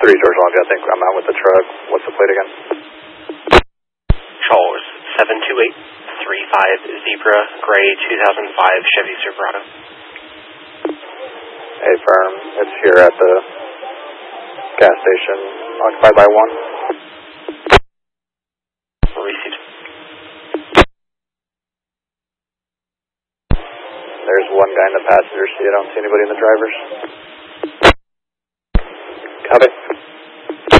3 George Longview, I think I'm out with the truck. What's the plate again? Charles, 72835 Zebra, gray 2005 Chevy Silverado. Hey, firm. It's here at the gas station, occupied by 1. Received. There's one guy in the passenger seat. I don't see anybody in the driver's. Copy.